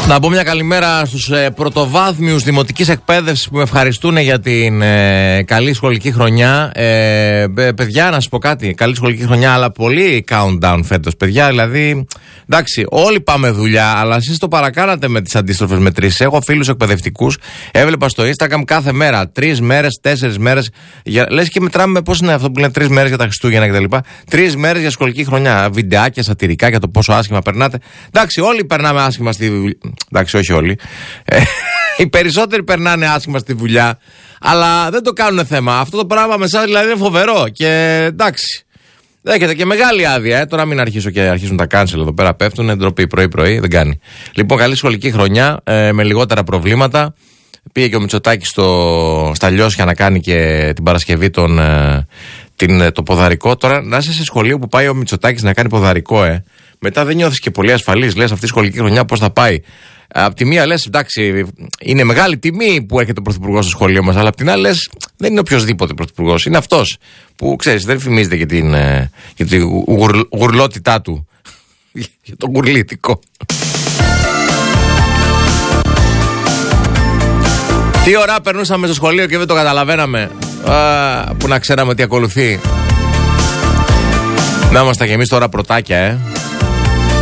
Να πω μια καλημέρα στους πρωτοβάθμιους δημοτικής εκπαίδευσης που με ευχαριστούν για την καλή σχολική χρονιά. Παιδιά, να σας πω κάτι, καλή σχολική χρονιά, αλλά πολύ countdown φέτος, παιδιά. Δηλαδή, εντάξει, όλοι πάμε δουλειά, αλλά εσείς το παρακάνατε με τις αντίστροφες μετρήσεις. Έχω φίλους εκπαιδευτικούς, έβλεπα στο Instagram κάθε μέρα, 3 μέρες, 4 μέρες. Λες και μετράμε πώς είναι αυτό που λένε 3 μέρες για τα Χριστούγεννα κτλ. 3 μέρες για σχολική χρονιά. Βιντεάκια, σατυρικά για το πόσο άσχημα περνάτε. Εντάξει, όλοι περνάμε άσχημα στη δουλειά. Εντάξει, όχι όλοι. Οι περισσότεροι περνάνε άσχημα στη δουλειά, αλλά δεν το κάνουν θέμα. Αυτό το πράγμα με εσάς δηλαδή είναι φοβερό. Και εντάξει, έχετε και μεγάλη άδεια. Τώρα μην αρχίσω και αρχίσουν τα cancel εδώ πέρα. Πέφτουν, ντροπή πρωί-πρωί, δεν κάνει. Λοιπόν, καλή σχολική χρονιά με λιγότερα προβλήματα. Πήγε και ο Μητσοτάκης στα Λιώσια να κάνει και την Παρασκευή το ποδαρικό. Τώρα να είσαι σε σχολείο που πάει ο Μητσοτάκης να κάνει ποδαρικό, μετά δεν νιώθεις και πολύ ασφαλής. Λες αυτή η σχολική χρονιά πώς θα πάει. Απ' τη μία λες εντάξει, είναι μεγάλη τιμή που έρχεται ο πρωθυπουργός στο σχολείο μας, αλλά απ' την άλλη λες δεν είναι οποιοδήποτε πρωθυπουργός. Είναι αυτός που ξέρεις, δεν φημίζεται για την γουρλότητά του. Για τον γουρλίτικο. Τι ώρα περνούσαμε στο σχολείο και δεν το καταλαβαίναμε. Που να ξέραμε τι ακολουθεί. Να είμαστε κι εμείς τώρα πρωτάκια,